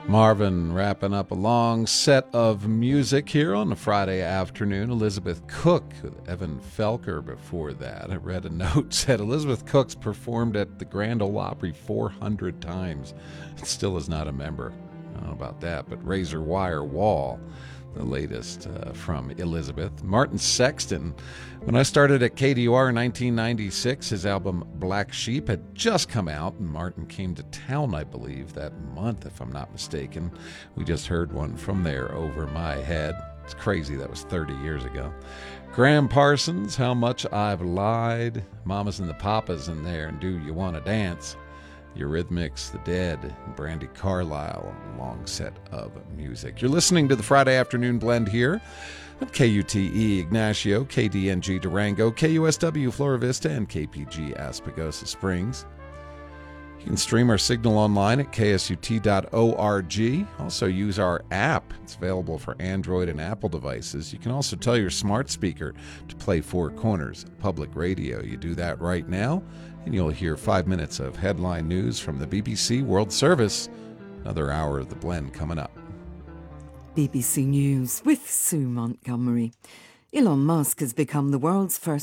Marvin wrapping up a long set of music here on a Friday afternoon. Elizabeth Cook with Evan Felker before that. I read a note said Elizabeth Cook's performed at the Grand Ole Opry 400 times. Still is not a member. I don't know about that, but Razor Wire Wall, the latest from Elizabeth. Martin Sexton. When I started at KDUR in 1996, his album Black Sheep had just come out, and Martin came to town, I believe, that month, if I'm not mistaken. We just heard one from there, Over My Head. It's crazy, that was 30 years ago. Graham Parsons, How Much I've Lied. Mamas and the Papas in there, and Do You Want to Dance? Eurythmics, The Dead, and Brandi Carlile, a long set of music. You're listening to the Friday Afternoon Blend here at KUTE Ignacio, KDNG Durango, KUSW Flora Vista, and KPG Aspagosa Springs. You can stream our signal online at ksut.org. Also use our app. It's available for Android and Apple devices. You can also tell your smart speaker to play Four Corners Public Radio. You do that right now, and you'll hear 5 minutes of headline news from the BBC World Service. Another hour of the blend coming up. BBC News with Sue Montgomery. Elon Musk has become the world's first